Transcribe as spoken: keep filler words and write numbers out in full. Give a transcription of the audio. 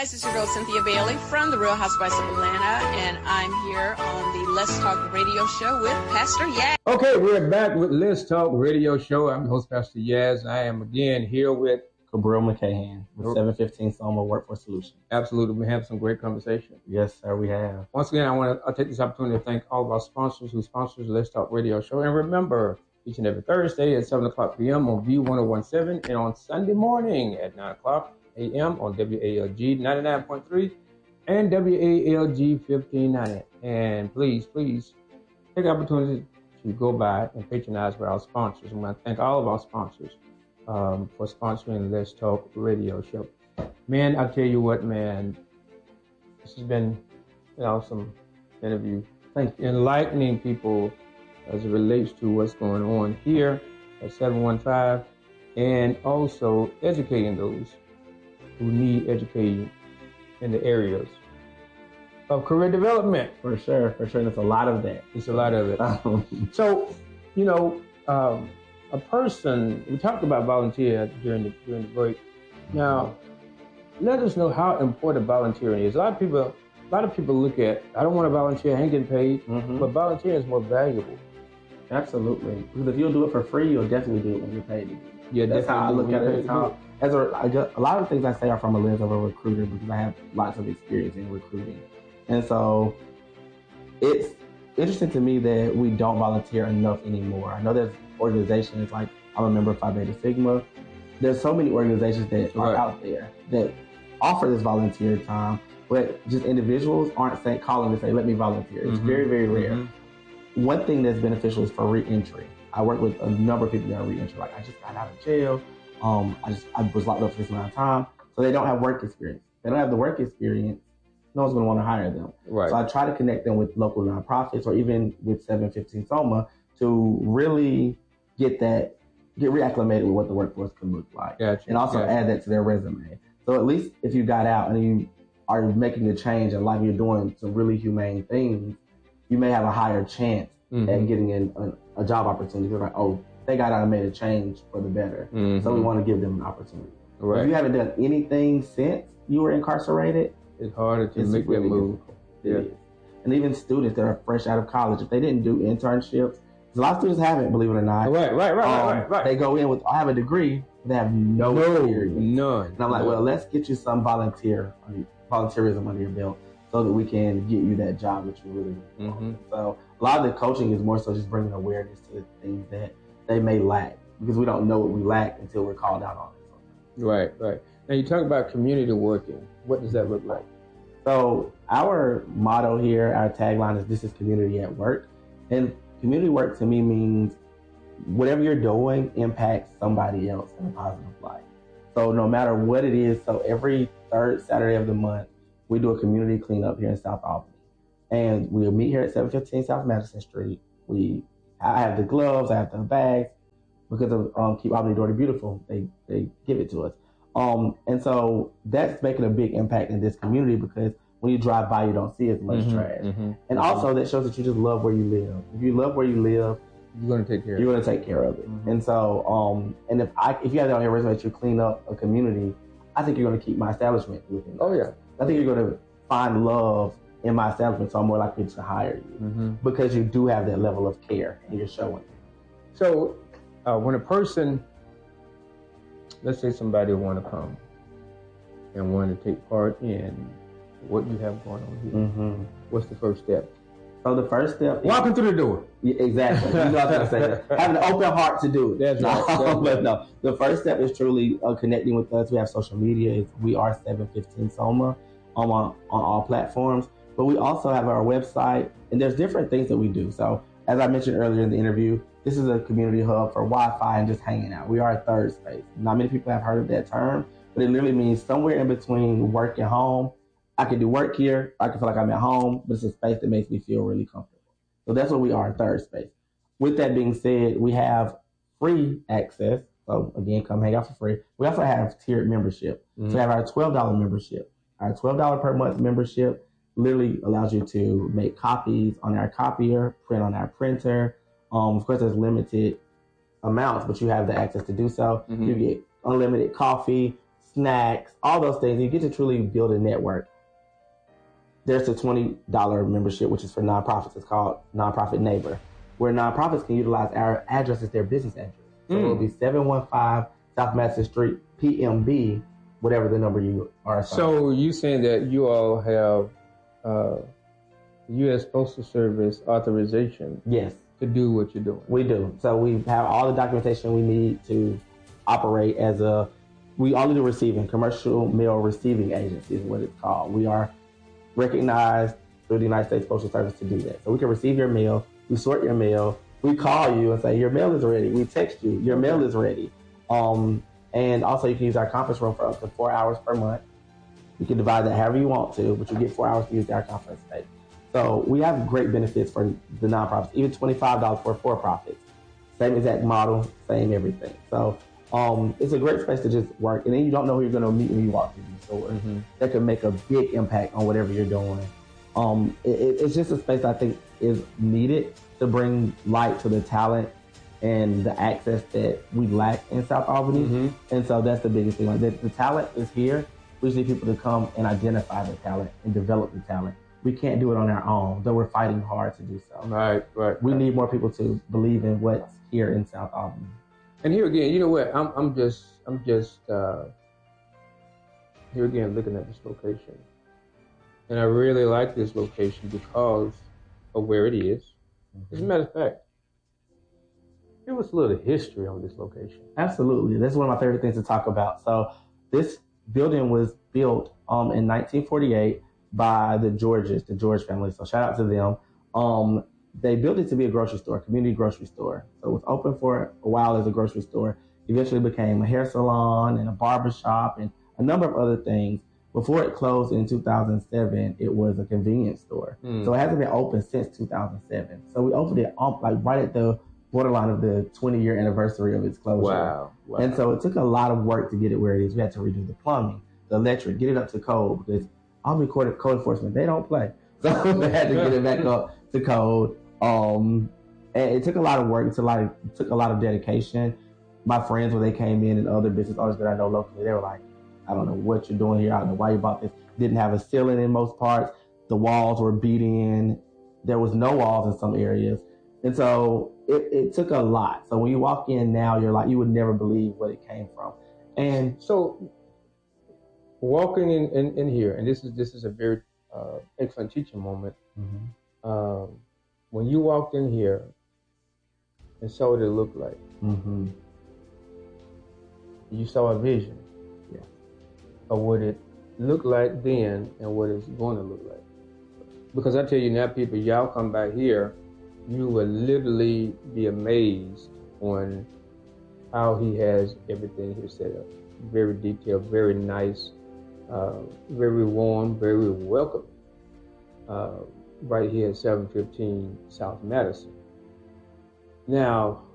guys, it's your girl Cynthia Bailey from the Real Housewives of Atlanta, and I'm here on the Let's Talk Radio Show with Pastor Yaz. Okay, we're back with Let's Talk Radio Show. I'm the host, Pastor Yaz, and I am again here with Cabral McCahan with seven fifteen Soma Workforce Solutions. Absolutely, we have some great conversation. Yes, sir, we have. Once again, I want to I'll take this opportunity to thank all of our sponsors who sponsors the Let's Talk Radio Show. And remember, each and every Thursday at seven o'clock p.m. on View ten seventeen, and on Sunday morning at nine o'clock a.m. on W A L G ninety-nine point three and W A L G fifteen ninety. And please, please take the opportunity to go by and patronize with our sponsors. I want to thank all of our sponsors um, for sponsoring the Let's Talk Radio Show. Man, I tell you what, man, this has been an awesome interview. Thank you. Enlightening people as it relates to what's going on here at seven one five, and also educating those who need educating in the areas of career development. For sure, for sure. There's a lot of that. There's a lot of it. So, you know, um, a person, we talked about volunteer during the, during the break. Now, let us know how important volunteering is. A lot of people, a lot of people look at, I don't want to volunteer, I ain't getting paid, mm-hmm. but volunteering is more valuable. Absolutely. Because if you'll do it for free, you'll definitely do it when you're paid. Yeah, that's how I look at it. How, as a, I just, a lot of things I say are from a lens of a recruiter because I have lots of experience in recruiting. And so it's interesting to me that we don't volunteer enough anymore. I know there's organizations like, I'm a member of Phi Beta Sigma. There's so many organizations that are right. out there that offer this volunteer time, but just individuals aren't saying, calling to say, let me volunteer. It's mm-hmm. very, very rare. Mm-hmm. One thing that's beneficial is for re-entry. I work with a number of people that are re-entry. Like, I just got out of jail. Um, I just I was locked up for this amount of time. So they don't have work experience. They don't have the work experience. No one's going to want to hire them. Right. So I try to connect them with local nonprofits or even with seven fifteen Soma to really get that, get reacclimated with what the workforce can look like. Gotcha. And also gotcha. add that to their resume. So at least if you got out and you are making a change in life, you're doing some really humane things, you may have a higher chance mm-hmm. at getting in a, a job opportunity. You're like, oh, they got out and made a change for the better. Mm-hmm. So we want to give them an opportunity. Right. If you haven't done anything since you were incarcerated, it's harder to make really that move. It yeah. is. And even students that are fresh out of college, if they didn't do internships, a lot of students haven't, believe it or not. Right, right, right, um, right, right. They go in with, I have a degree, but they have no, no experience. None. And I'm like, none. well, let's get you some volunteer, volunteerism under your belt so that we can get you that job that you really want. Mm-hmm. So a lot of the coaching is more so just bringing awareness to things that they may lack because we don't know what we lack until we're called out on it. Right, right. Now you talk about community working. What does that look like? So our motto here, our tagline is, this is community at work. And community work to me means whatever you're doing impacts somebody else in a positive light. So no matter what it is, so every third Saturday of the month, we do a community cleanup here in South Albany. And we'll meet here at seven fifteen South Madison Street. We, I have the gloves, I have the bags, because of um, Keep Albany Door to Beautiful, they, they give it to us. Um, and so that's making a big impact in this community because when you drive by, you don't see as much mm-hmm, trash. Mm-hmm, and mm-hmm. also that shows that you just love where you live. If you love where you live, you're going to take care you're of it. You're going to take care of it. Mm-hmm. And so, um, and if I, if you have that on your resume that you clean up a community, I think you're going to keep my establishment within. Oh yeah. I think you're going to find love in my establishment, so I'm more likely to hire you mm-hmm. because you do have that level of care and you're showing it. So uh, when a person, let's say somebody want to come and want to take part in what you have going on here, mm-hmm. what's the first step? So the first step is walking through the door. Yeah, exactly. You know what I was going to say. Having an open heart to do it. That's right. That's but right. no, the first step is truly uh, connecting with us. We have social media. It's, we are seven fifteen Soma on, on all platforms. But we also have our website, and there's different things that we do. So as I mentioned earlier in the interview, this is a community hub for Wi-Fi and just hanging out. We are a third space. Not many people have heard of that term, but it literally means somewhere in between work and home. I can do work here. I can feel like I'm at home, but it's a space that makes me feel really comfortable. So that's what we are, a third space. With that being said, we have free access. So again, come hang out for free. We also have tiered membership. Mm-hmm. So we have our twelve dollars membership. Our twelve dollars per month membership literally allows you to make copies on our copier, print on our printer. Um, of course, there's limited amounts, but you have the access to do so. Mm-hmm. You get unlimited coffee, snacks, all those things. You get to truly build a network. There's a twenty dollars membership, which is for nonprofits. It's called Nonprofit Neighbor, where nonprofits can utilize our address as their business address. So mm. it'll be seven one five South Madison Street, P M B, whatever the number you are. Assigned. So you saying that you all have uh, U S Postal Service authorization? Yes. To do what you're doing? We do. So we have all the documentation we need to operate as a, we only do receiving, commercial mail receiving agency is what it's called. We are recognized through the United States Postal Service to do that. So we can receive your mail, we sort your mail, we call you and say, your mail is ready. We text you, your mail is ready. Um, and also you can use our conference room for up to four hours per month. You can divide that however you want to, but you get four hours to use our conference space. So we have great benefits for the nonprofits, even twenty-five dollars for for-profits. Same exact model, same everything. So um, it's a great space to just work. And then you don't know who you're going to meet when you walk through the store. Mm-hmm. That can make a big impact on whatever you're doing. Um, it, it's just a space I think is needed to bring light to the talent and the access that we lack in South Albany. Mm-hmm. And so that's the biggest thing. Like the, the talent is here. We just need people to come and identify the talent and develop the talent. We can't do it on our own, though we're fighting hard to do so. Right, right. We need more people to believe in what's here in South Albany. And here again, you know what? I'm, I'm just, I'm just uh, here again looking at this location, and I really like this location because of where it is. Mm-hmm. As a matter of fact, give us a little history on this location. Absolutely, that's one of my favorite things to talk about. So, this building was built um, in nineteen forty-eight. By the Georges, the George family. So shout out to them. Um, they built it to be a grocery store, community grocery store. So it was open for a while as a grocery store. Eventually became a hair salon and a barber shop and a number of other things. Before it closed in two thousand seven, it was a convenience store. Mm. So it hasn't been open since two thousand seven. So we opened it up, like right at the borderline of the twenty-year anniversary of its closure. Wow. wow. And so it took a lot of work to get it where it is. We had to redo the plumbing, the electric, get it up to code because Albany Code Enforcement, they don't play. So we had to get it back up to code. Um, and it took a lot of work. It took a lot of, it took a lot of dedication. My friends, when they came in and other business owners that I know locally, they were like, I don't know what you're doing here. I don't know why you bought this. Didn't have a ceiling in most parts. The walls were beat in. There was no walls in some areas. And so it, it took a lot. So when you walk in now, you're like, you would never believe what it came from. And so walking in, in, in here, and this is this is a very uh, excellent teaching moment. Mm-hmm. Um, when you walked in here and saw what it looked like, mm-hmm. you saw a vision yeah. of what it looked like then and what it's going to look like. Because I tell you now, people, y'all come back here, you will literally be amazed on how he has everything here set up. Very detailed, very nice. Uh, very warm, very welcome, uh, right here at seven fifteen South Madison. Now,